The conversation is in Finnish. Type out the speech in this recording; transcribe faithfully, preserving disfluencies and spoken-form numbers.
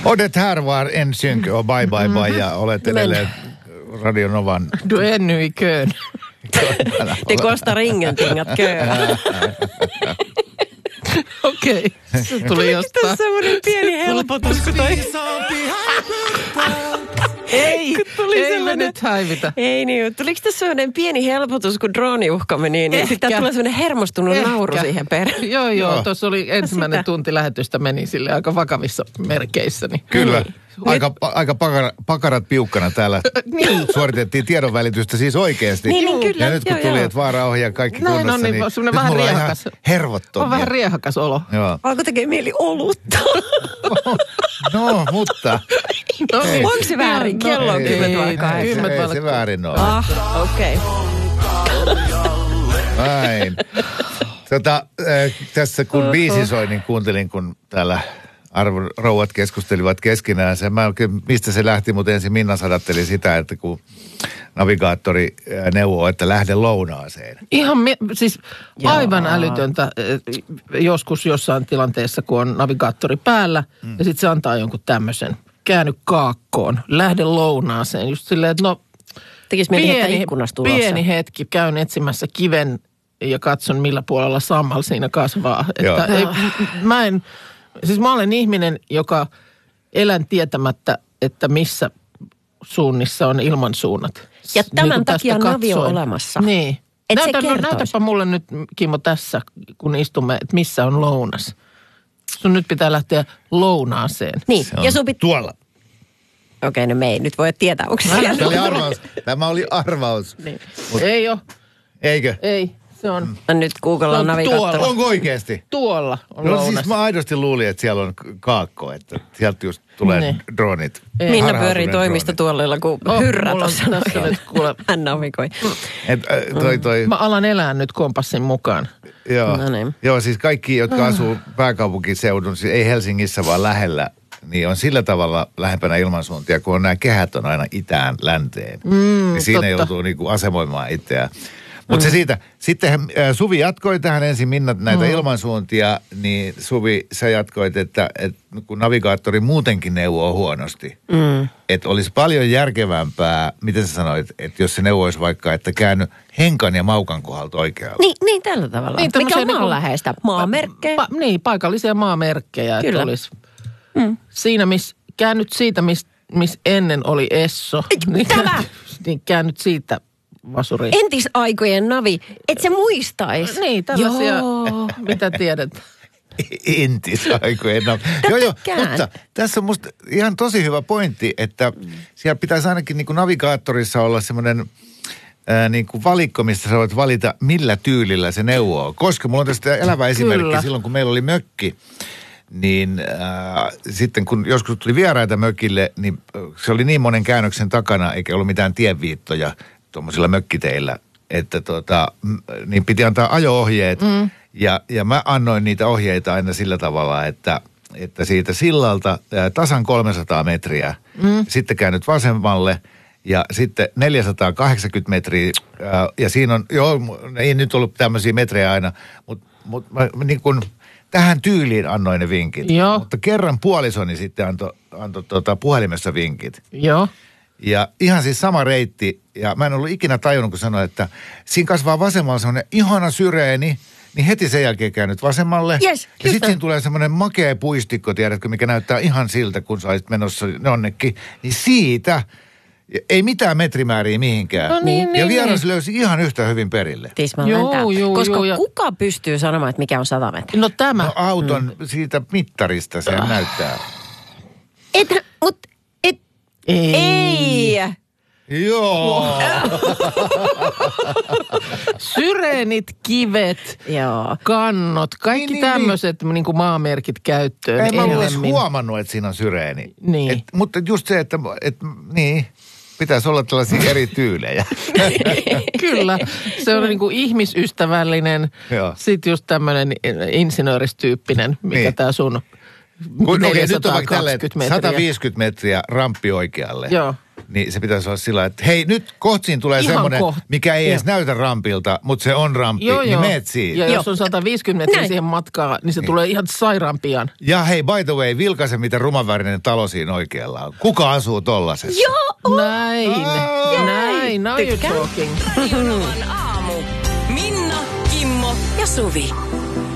Odet här var en synk och bye bye bye ja olet edelleen Radio Novan. Du är ännu i kön. Det kostar ingenting att köa. Okei. Se tuli jostain. Tuliko semmoinen pieni helpotus, kun toi... Ei, tuli ei me sellainen... nyt häivitä. Ei niin, tuliko tässä semmoinen pieni helpotus, kun drooniuhka meni, niin sitten tulee semmoinen hermostunut Ehkä. nauru siihen perään. Joo, joo, joo. Tuossa oli ensimmäinen Sitä. tunti lähetystä meni sille aika vakavissa merkeissä. Niin. Kyllä. Aika, aika pakara, pakarat piukkana täällä niin. Suoritettiin tiedonvälitystä siis oikeasti. Niin, niin kyllä. Ja nyt kun joo, tuli, joo. että vaara ohjaa kaikki Näin kunnossa, on, niin, niin, niin nyt vähän mulla on riehakas. ihan hervottomia. On vähän riehakas olo. Joo. Alko tekee mieli olutta. No, mutta... No, niin. Onko se väärin? Kello on kymmentä vai kahdeksan. Ei se väärin ole. Ah, okei. Okay. Näin. Tota, äh, tässä kun biisi soi, niin kuuntelin, kun täällä arvon rouvat keskustelivat keskenään. Mä oikein, mistä se lähti, mutta ensin Minna sadatteli sitä, että kun navigaattori neuvoo, että lähde lounaaseen. Ihan, me, siis aivan Jaa. älytöntä joskus jossain tilanteessa, kun on navigaattori päällä, mm. ja sitten se antaa jonkun tämmöisen, käänny kaakkoon, lähde lounaaseen. Just silleen, että no tekisi mieli heittää ikkunasta ulos. Pieni hetki, käyn etsimässä kiven ja katson, millä puolella sammal siinä kasvaa. Että ei, mä en... Siis mä olen ihminen, joka elän tietämättä, että missä suunnissa on ilmansuunnat. Ja tämän niin takia Navi on olemassa. Niin. Et Näytä, se no, näytäpä mulle nyt, Kimmo, tässä, kun istumme, että missä on lounas. Sun nyt pitää lähteä lounaaseen. Niin, ja sun pit... tuolla. Okei, okay, no me ei nyt voi tietää, onko siellä. Tämä oli arvaus. Tämä oli arvaus. Niin. Mut, ei ole. Eikö? Ei. Se on. No nyt Googlella on navigaattori. Onko oikeasti? Tuolla on no, lounas. Siis mä aidosti luulin, että siellä on kaakko, että sieltä just tulee ne. dronit. Ei. Minna pyörii toimistotuolilla, kun oh, hyrrä tuossa. nyt kuule. Hän navigoi. Et, äh, toi, toi. Mä alan elää nyt kompassin mukaan. Joo, no niin. Joo siis kaikki, jotka asuu pääkaupunkiseudun, siis ei Helsingissä, vaan lähellä, niin on sillä tavalla lähempänä ilmansuuntia, kun on nämä kehät on aina itään, länteen. Mm, niin siinä totta. joutuu niinku asemoimaan itseään. Mutta mm. se siitä, sitten äh, Suvi jatkoi tähän ensin Minna näitä mm. ilmansuuntia, niin Suvi, sä jatkoit, että, että kun navigaattori muutenkin neuvoo huonosti, mm. että olisi paljon järkevämpää, miten sä sanoit, että jos se neuvoisi vaikka, että käänny Henkan ja Maukan kohdalta oikealle. Niin, niin tällä tavalla. Niin, mikä on maanläheistä? Maamerkkejä? Pa, pa, niin, paikallisia maamerkkejä. Kyllä. Olisi mm. siinä, missä käännyt siitä, missä mis ennen oli Esso. Niin, Tämä! Niin käännyt siitä vasuri. Entisaikojen navi. Et se muistais. Niin, tällaisia, joo. Mitä tiedät. Entisaikojen navi. Joo, joo, mutta tässä on musta ihan tosi hyvä pointti, että siellä pitäisi ainakin niin kuin navigaattorissa olla semmoinen ää, niin kuin valikko, mistä sä voit valita, millä tyylillä se neuvoo. Koska mulla on tästä elävä esimerkki Kyllä. silloin, kun meillä oli mökki. Niin äh, sitten kun joskus tuli vieraita mökille, niin se oli niin monen käännöksen takana, eikä ollut mitään tienviittoja tuommoisilla mökkiteillä, että tota, niin piti antaa ajo-ohjeet. Mm. Ja, ja mä annoin niitä ohjeita aina sillä tavalla, että, että siitä sillalta äh, tasan kolmesataa metriä, mm. sitten käännyt vasemmalle ja sitten neljäsataakahdeksankymmentä metriä. Äh, ja siinä on, joo, ei nyt ollut tämmöisiä metrejä aina, mutta mut, mä niin kuin... Tähän tyyliin annoin ne vinkit. Joo. Mutta kerran puolisoni sitten antoi anto, tota, puhelimessa vinkit. Joo. Ja ihan siis sama reitti. Ja mä en ollut ikinä tajunnut, kun sanoin, että siinä kasvaa vasemmalla semmoinen ihana syreeni. Niin heti sen jälkeen käännyt vasemmalle. Yes, ja sitten siinä tulee semmoinen makea puistikko, tiedätkö, mikä näyttää ihan siltä, kun sä olisit menossa jonnekin. Niin siitä... Ei mitään metrimääriä mihinkään. No niin, ja niin, vieras niin. löysi ihan yhtä hyvin perille. Joo, joo, Koska joo, ja... kuka pystyy sanomaan, että mikä on sata metriä? No tämä. No auton mm. siitä mittarista se ah. näyttää. Et, mut, et, ei. ei. Joo. Syreenit, kivet, Joo. kannot, kaikki niin, tämmöiset niin, niin. niin maamerkit käyttöön. Ei mä ole edes huomannut, että siinä on syreeni. Niin. Et, mutta just se, että et, niin, pitäisi olla tällaisia eri tyylejä. Kyllä, se on niin kuin ihmisystävällinen, sitten just tämmöinen insinööristyyppinen, mikä niin. Tämä sun neljäsataakaksikymmentä metriä. sata viisikymmentä metriä ramppi oikealle. Joo. niin se pitäisi olla sillä, että hei, nyt kohtsiin tulee Ihan semmoinen, koht. mikä ei Joo. edes näytä rampilta, mutta se on rampi, Joo, niin joo. meet siitä. Ja jos on sata viisikymmentä metriä Näin. siihen matkaa, niin se tulee ihan sairaan pian. Ja hei, by the way, vilkaise, mitä rumanvärinen talo siinä oikealla on. Kuka asuu tollasessa? Joo! Näin. Oh. Näin. Now you're Tykkään. talking. Radio Novan aamu. Minna, Kimmo ja Suvi.